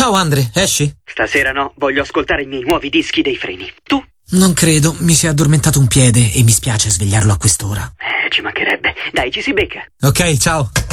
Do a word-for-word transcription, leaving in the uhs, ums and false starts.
Ciao Andre, esci? Stasera no, voglio ascoltare i miei nuovi dischi dei Freni. Tu? Non credo, mi si è addormentato un piede e mi spiace svegliarlo a quest'ora. Eh, ci mancherebbe. Dai, ci si becca. Ok, ciao.